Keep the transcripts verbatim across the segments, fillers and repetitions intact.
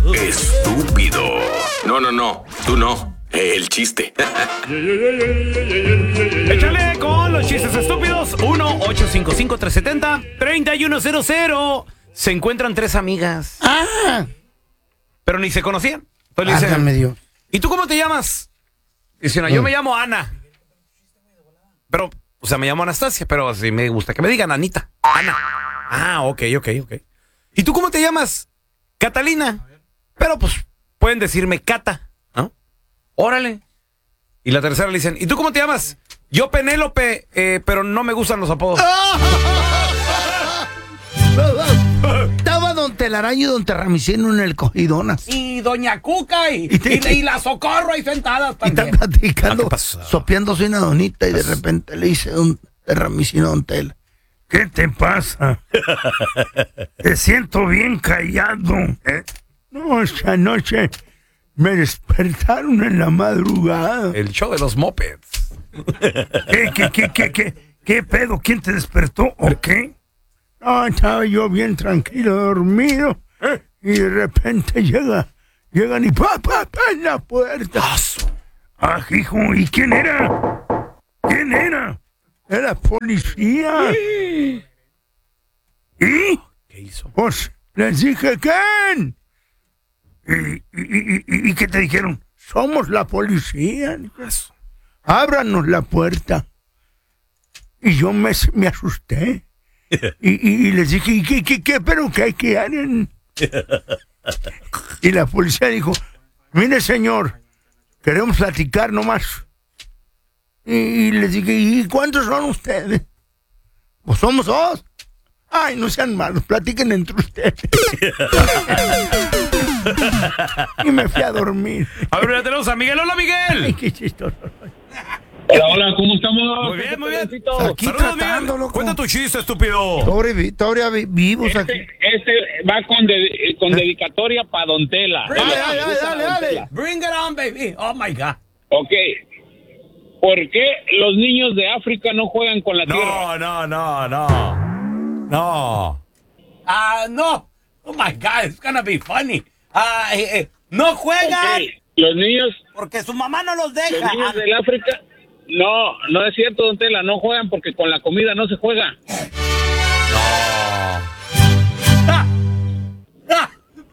estúpido. No, no, no, tú no. El chiste. Échale con los chistes estúpidos. uno ocho cinco cinco, tres siete cero, tres uno cero cero. Se encuentran tres amigas. Ah, Pero ni se conocían. Entonces le dicen, Dios. ¿y tú cómo te llamas? Dice una, yo me llamo Ana. Pero, o sea, me llamo Anastasia, pero sí me gusta que me digan Anita. Ana. Ah, ok, ok, ok. ¿Y tú cómo te llamas? Catalina. Pero pues pueden decirme Cata, ¿no? Órale. Y la tercera le dicen, ¿y tú cómo te llamas? Yo Penélope, eh, pero no me gustan los apodos. Estaba Don Telaraño y Don Terramicino en el Cogidonas. Y Doña Cuca y, Y te- y- y la Socorro ahí sentadas Y están también. platicando, Ah, ¿qué pasó? sopeándose una donita y de repente le dice Don Terramicino a Don Tela: ¿qué te pasa? Te siento bien callado. ¿Eh? No, esta noche me despertaron en la madrugada. El show de los mopeds. ¿Qué, qué, qué, qué, qué, qué pedo? ¿Quién te despertó o qué? No, estaba yo bien tranquilo, dormido. Y de repente llega, llegan y pa, pa, pa en la puerta. Ah, hijo, ¿y quién era? ¿Quién era? Era policía. ¿Y? ¿Qué hizo? Pues les dije, ¿quién? ¿Y, y, y, y, y qué te dijeron? Somos la policía. Ábranos la puerta. Y yo me, me asusté. Y, y, y les dije, ¿y qué, qué, qué? ¿Pero qué, qué harían? Y la policía dijo, mire señor, queremos platicar nomás. Y, y les dije, ¿y cuántos son ustedes? Pues somos dos. Ay, no sean malos, platiquen entre ustedes. Y me fui a dormir. A ver, ya tenemos a Miguel. Hola, Miguel. Ay, qué chistoso. Hola, hola, ¿cómo estamos? Muy bien, muy bien. Aquí Saludos, tratando, Miguel. loco. Cuenta tu chiste, estúpido. Todavía, todavía vi- vivos aquí. Este, este va con, de- con dedicatoria para Don Tela. Bring it Ah, on, me gusta dale, Don dale. Tela. Bring it on, baby. Oh, my God. Ok. ¿Por qué los niños de África no juegan con la tierra? No, no, no, no. No. Ah, no. Oh, my God. It's gonna be funny. Ah, eh, eh, no juegan Ok, Los niños, porque su mamá no los los deja. niños del África... No, no es cierto, Don Tela. No juegan porque con la comida no se juega. Ah. Ah.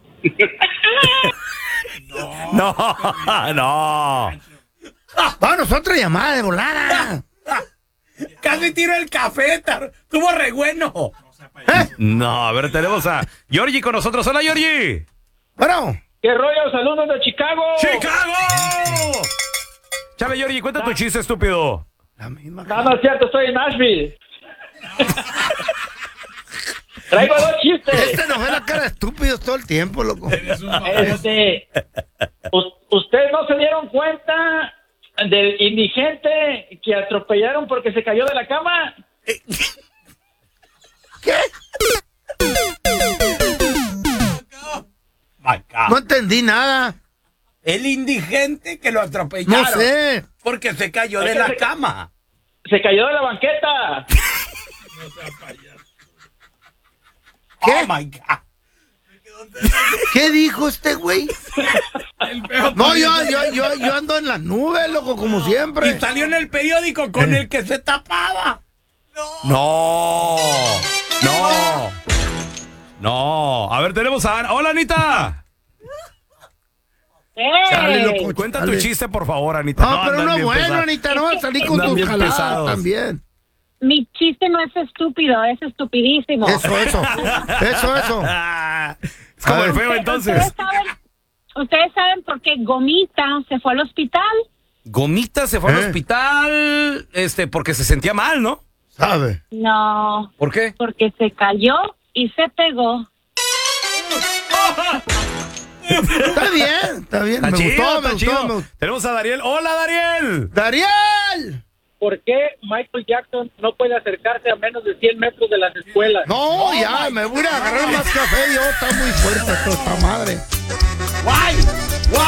No, no. Vámonos, otra llamada de volada. Casi tiro el café, tar- estuvo re bueno. ¿Eh? No, a ver, tenemos a Georgie con nosotros. Hola, Georgie. Bueno, ¿Qué rollo? Saludos de Chicago. ¡Chicago! Chale, Georgie, cuenta tu chiste, estúpido. la misma. No, no es cierto, estoy en Nashville. Traigo dos chistes. Este nos ve la cara de estúpidos todo el tiempo, loco. Este, u- ¿Ustedes no se dieron cuenta del indigente que atropellaron porque se cayó de la cama? ¿Qué? My God. No entendí nada. El indigente que lo atropellaron. No sé. Porque se cayó Es de que la se- cama. Se cayó de la banqueta. ¿Qué? Oh, my God. ¿Qué dijo este güey? No, yo, yo, yo, yo ando en las nubes, loco, como Y siempre. salió en el periódico con el que se tapaba. No. No. No. A ver, tenemos a Ana. Hola, Anita. Chale, loco, Cuenta chale. tu chiste, por favor, Anita. No, pero andan uno bien bueno, pesados. Anita, no vas a salir con Andan tus bien jaladas pesados. también. Mi chiste no es estúpido, es estupidísimo. Eso, eso. Eso, eso. Ah, es como A el ver. feo, entonces. ¿Ustedes saben, ¿Ustedes saben por qué Gomita se fue al hospital? Gomita se fue al ¿Eh? hospital, este, porque se sentía mal, ¿no? ¿Sabe? No, ¿Por qué? porque se cayó y se pegó. Está bien, está bien. Está me chido, gustó, está me chido. gustó, me gustó. Tenemos a Dariel. ¡Hola, Dariel! ¡Dariel! ¿Por qué Michael Jackson no puede acercarse a menos de cien metros de las escuelas? No, ya, me voy a agarrar más café. Yo, está muy fuerte esto, esta madre. ¡Guay!